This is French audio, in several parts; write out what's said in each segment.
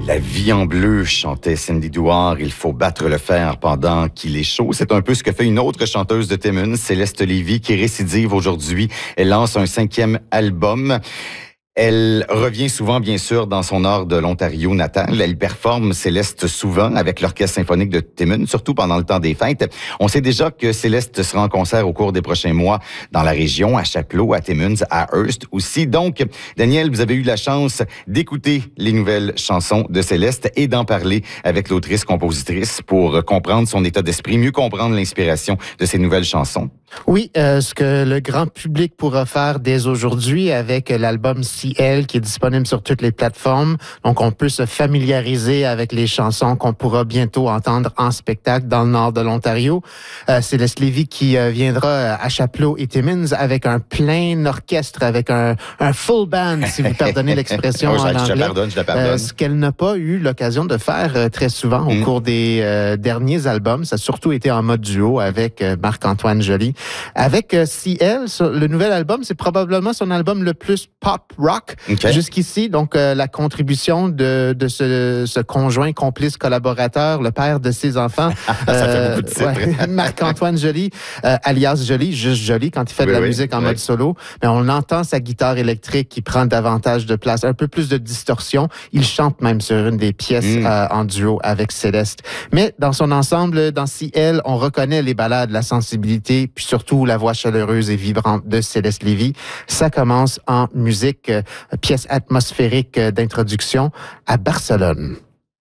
La vie en bleu, chantait Cindy Douard. Il faut battre le fer pendant qu'il est chaud. C'est un peu ce que fait une autre chanteuse de Timmins, Céleste Lévy, qui récidive aujourd'hui. Elle lance un 5e album. Elle revient souvent, bien sûr, dans son nord de l'Ontario natal. Elle performe, Céleste, souvent avec l'Orchestre symphonique de Timmins, surtout pendant le temps des fêtes. On sait déjà que Céleste sera en concert au cours des prochains mois dans la région, à Chapleau, à Timmins, à Hearst aussi. Donc, Daniel, vous avez eu la chance d'écouter les nouvelles chansons de Céleste et d'en parler avec l'autrice-compositrice pour comprendre son état d'esprit, mieux comprendre l'inspiration de ces nouvelles chansons. Oui, ce que le grand public pourra faire dès aujourd'hui avec l'album CL qui est disponible sur toutes les plateformes. Donc, on peut se familiariser avec les chansons qu'on pourra bientôt entendre en spectacle dans le nord de l'Ontario. Céleste Lévy qui viendra à Chapleau et Timmins avec un plein orchestre, avec un full band, si vous pardonnez l'expression en anglais. Je la pardonne. Ce qu'elle n'a pas eu l'occasion de faire très souvent au cours des derniers albums. Ça a surtout été en mode duo avec Marc-Antoine Joly. Avec CL, le nouvel album, c'est probablement son album le plus pop rock jusqu'ici. Donc, la contribution de ce conjoint, complice, collaborateur, le père de ses enfants, ça fait beaucoup de titres. Marc-Antoine Joly, alias Joly, juste Joly, quand il fait de la musique en mode solo. Mais on entend sa guitare électrique qui prend davantage de place, un peu plus de distorsion. Il chante même sur une des pièces en duo avec Céleste. Mais dans son ensemble, dans CL, on reconnaît les ballades, la sensibilité, puis surtout la voix chaleureuse et vibrante de Céleste Lévy. Ça commence en musique, pièce atmosphérique d'introduction à Barcelone.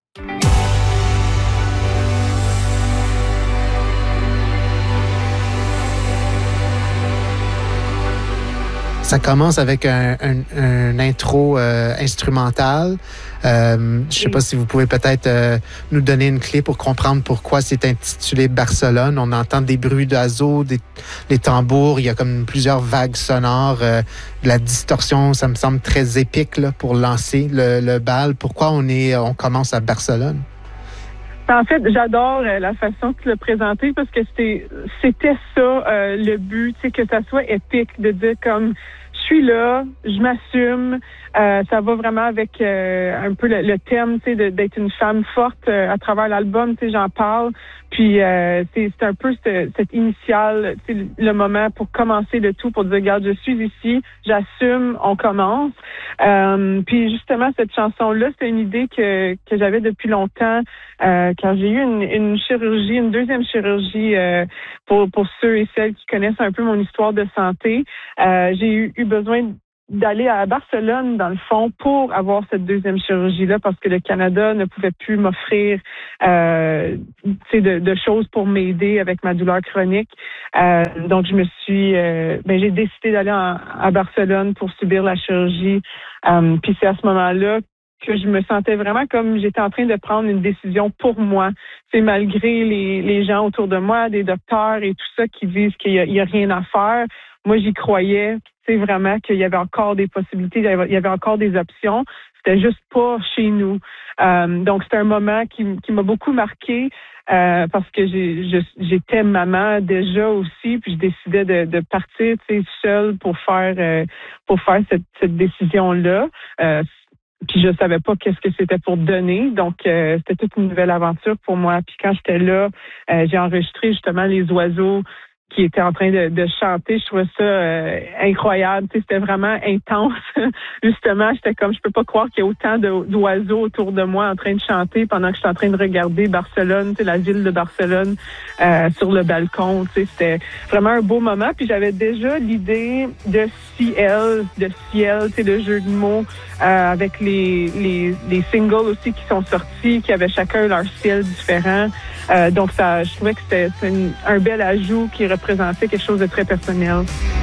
Ça commence avec un intro instrumental. Je sais pas si vous pouvez peut-être nous donner une clé pour comprendre pourquoi c'est intitulé Barcelone. On entend des bruits d'oiseaux, des tambours. Il y a comme plusieurs vagues sonores, de la distorsion. Ça me semble très épique là, pour lancer le bal. Pourquoi on commence à Barcelone? En fait, j'adore la façon que tu l'as présenté parce que c'était ça le but, tu sais, que ça soit épique, de dire comme je suis là, je m'assume. Ça va vraiment avec un peu le thème, tu sais, d'être une femme forte à travers l'album. Tu sais, j'en parle. Puis c'est un peu cette initiale, tu sais, le moment pour commencer le tout, pour dire regarde, je suis ici, j'assume, on commence. Puis justement cette chanson-là, c'est une idée que j'avais depuis longtemps quand j'ai eu une chirurgie, une deuxième chirurgie pour ceux et celles qui connaissent un peu mon histoire de santé. J'ai eu besoin d'aller à Barcelone, dans le fond, pour avoir cette deuxième chirurgie-là, parce que le Canada ne pouvait plus m'offrir de choses pour m'aider avec ma douleur chronique. Donc, j'ai décidé d'aller à Barcelone pour subir la chirurgie. Puis c'est à ce moment-là que je me sentais vraiment comme j'étais en train de prendre une décision pour moi. C'est malgré les gens autour de moi, des docteurs et tout ça qui disent qu'il y a rien à faire. Moi, j'y croyais, tu sais, vraiment qu'il y avait encore des possibilités, il y avait encore des options. C'était juste pas chez nous. Donc, c'était un moment qui m'a beaucoup marqué parce que j'étais maman déjà aussi, puis je décidais de partir, tu sais, seule pour faire cette décision-là. Puis je savais pas qu'est-ce que c'était pour donner, donc c'était toute une nouvelle aventure pour moi. Puis quand j'étais là, j'ai enregistré justement les oiseaux qui étaient en train de chanter. Je trouvais ça incroyable. Tu sais, c'était vraiment intense. Justement, j'étais comme, je peux pas croire qu'il y a autant d'oiseaux autour de moi en train de chanter pendant que je suis en train de regarder Barcelone, tu sais, la ville de Barcelone sur le balcon. Tu sais, c'était vraiment un beau moment. Puis j'avais déjà l'idée de ciel, tu sais, le jeu de mots avec les singles aussi qui sont sortis, qui avaient chacun leur ciel différent. Donc je trouvais que c'était un bel ajout qui représentait quelque chose de très personnel.